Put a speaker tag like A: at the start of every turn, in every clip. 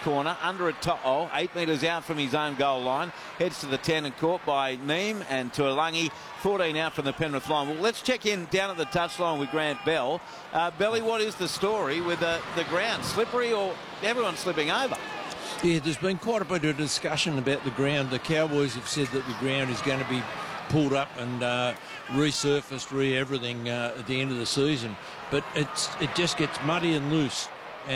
A: corner, under a top, 8 metres out from his own goal line, heads to the 10 and caught by Neem and Tuolangi, 14 out from the Penrith line. Well, let's check in down at the touchline with Grant Bell. Belly, what is the story with the ground? Slippery or everyone's slipping over?
B: Yeah, there's been quite a bit of discussion about the ground. The Cowboys have said that the ground is going to be pulled up and resurfaced, everything at the end of the season. But it just gets muddy and loose,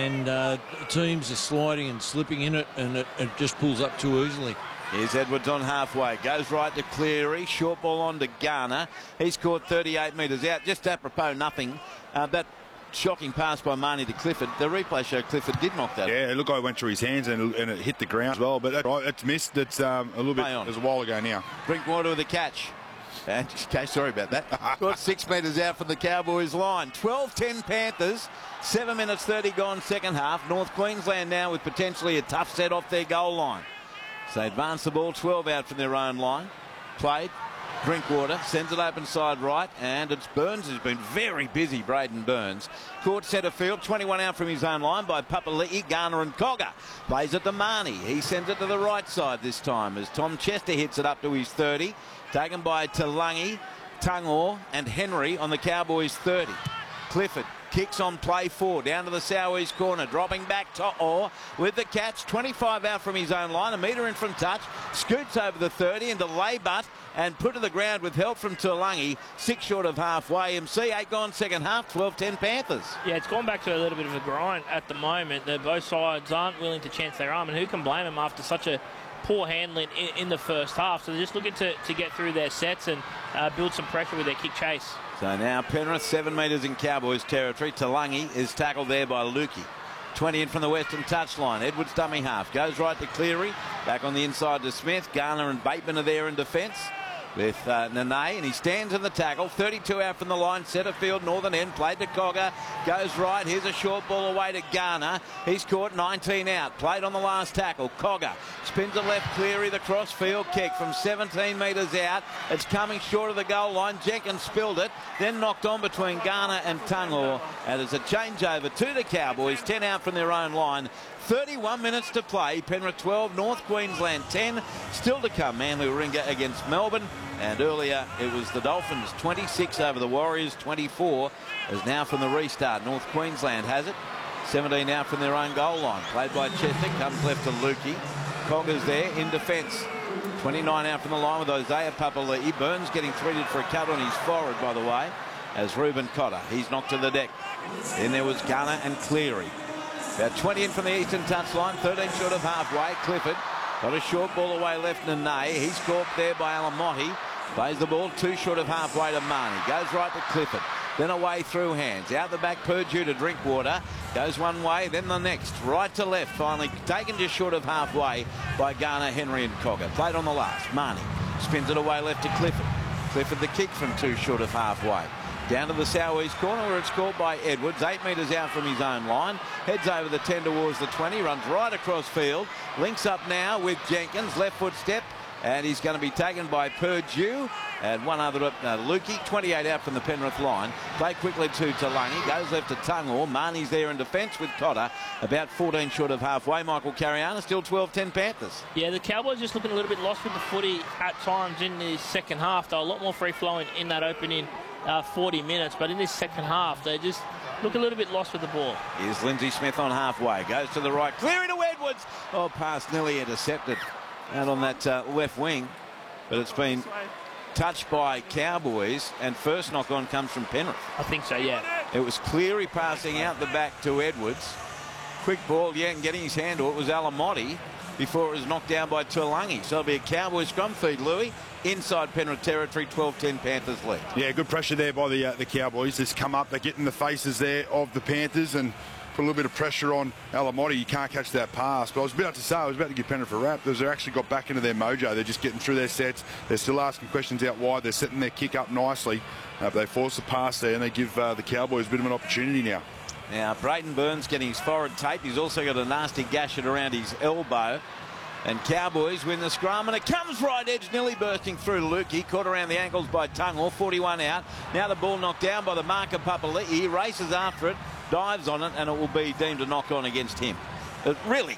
B: and teams are sliding and slipping in it, and it just pulls up too easily.
A: Here's Edwards on halfway. Goes right to Cleary. Short ball on to Garner. He's caught 38 metres out. Just apropos nothing. That shocking pass by Marnie to Clifford. The replay showed Clifford did knock that.
C: Yeah, it looked like it went through his hands and it hit the ground as well. But it's missed. It's a little bit. It was a while ago now.
A: Drinkwater with the catch. Okay, sorry about that. Got 6 metres out from the Cowboys line. 12-10 Panthers. 7 minutes 30 gone second half. North Queensland now with potentially a tough set off their goal line. So advance the ball, 12 out from their own line. Played. Drinkwater sends it open side right, and it's Burns who's been very busy, Braden Burns. Caught centre field, 21 out from his own line by Papali'i, Garner and Cogger. Plays it to Marnie. He sends it to the right side this time as Tom Chester hits it up to his 30. Taken by Talangi, Tungor and Henry on the Cowboys 30. Clifford kicks on play 4 down to the southeast corner, dropping back to Orr with the catch. 25 out from his own line, a metre in from touch, scoots over the 30 into Laybutt and put to the ground with help from Tuolangi. 6 short of halfway. MC 8 gone second half. 12-10 Panthers.
D: Yeah, it's gone back to a little bit of a grind at the moment. Both sides aren't willing to chance their arm, and who can blame them after such a poor handling in the first half? So they're just looking to get through their sets and build some pressure with their kick chase.
A: So now Penrith 7 metres in Cowboys territory. Talangi is tackled there by Lukey. 20 in from the western touchline. Edwards dummy half. Goes right to Cleary. Back on the inside to Smith. Garner and Bateman are there in defence with Nene, and he stands in the tackle. 32 out from the line. Centre field, northern end. Played to Cogger. Goes right. Here's a short ball away to Garner. He's caught 19 out. Played on the last tackle. Cogger spins it left. Cleary, the cross field kick from 17 metres out. It's coming short of the goal line. Jenkins spilled it. Then knocked on between Garner and Tungor. And it's a changeover to the Cowboys. 10 out from their own line. 31 minutes to play. Penrith 12, North Queensland 10. Still to come, Manly Warringah against Melbourne. And earlier it was the Dolphins 26 over the Warriors 24. As now from the restart, North Queensland has it. 17 out from their own goal line. Played by Chester, comes left to Lukey. Cogger's there in defence. 29 out from the line with Isaiah Papali'i. Burns getting treated for a cut on his forehead, by the way, as Reuben Cotter. He's knocked to the deck. Then there was Garner and Cleary. About 20 in from the eastern touchline, 13 short of halfway. Clifford got a short ball away left Nene. He's caught there by Alamotti. Plays the ball 2 short of halfway to Marnie. Goes right to Clifford. Then away through hands. Out the back, Purdue to Drinkwater. Goes one way, then the next. Right to left. Finally taken just short of halfway by Garner, Henry and Cogger. Played on the last. Marnie spins it away left to Clifford. Clifford the kick from 2 short of halfway. Down to the southeast corner where it's caught by Edwards. 8 metres out from his own line. Heads over the 10 towards the 20. Runs right across field. Links up now with Jenkins. Left foot step. And he's going to be taken by Purdue. And one other up, Lukey. 28 out from the Penrith line. Play quickly to Talangi. Goes left to Tungor. Marnie's there in defence with Cotter. About 14 short of halfway. Michael Cariana still 12-10 Panthers.
D: Yeah, the Cowboys just looking a little bit lost with the footy at times in the second half. They're a lot more free-flowing in that opening 40 minutes, but in this second half they just look a little bit lost with the ball.
A: Here's Lindsay Smith on halfway, goes to the right, clearing to Edwards. Oh, pass nearly intercepted out on that left wing, but it's been touched by Cowboys, and first knock on comes from Penrith.
D: I think so, yeah.
A: It was Cleary passing out the back to Edwards. Quick ball, yeah, and getting his hand to it was Alamotti before it was knocked down by Tuolangi. So it'll be a Cowboys scrum feed, Louis. Inside Penrith territory, 12-10 Panthers lead.
C: Yeah, good pressure there by the Cowboys. Just come up, they get in the faces there of the Panthers and put a little bit of pressure on Alamotti. You can't catch that pass. But I was about to give Penrith a rap. They actually got back into their mojo. They're just getting through their sets. They're still asking questions out wide. They're setting their kick up nicely. But they force the pass there and they give the Cowboys a bit of an opportunity now.
A: Now, Braden Burns getting his forehead taped. He's also got a nasty gash around his elbow. And Cowboys win the scrum, and it comes right edge, nearly bursting through Lukey. Caught around the ankles by Tungor, 41 out. Now the ball knocked down by the marker Papali'i. He races after it, dives on it, and it will be deemed a knock-on against him. Really,